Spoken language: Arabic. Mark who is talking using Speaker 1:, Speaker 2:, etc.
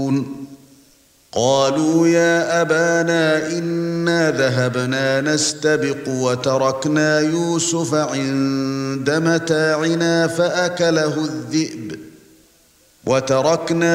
Speaker 1: يعدلون قالوا يا أبانا إنا ذهبنا نستبق وتركنا يوسف عند متاعنا فأكله الذئب وتركنا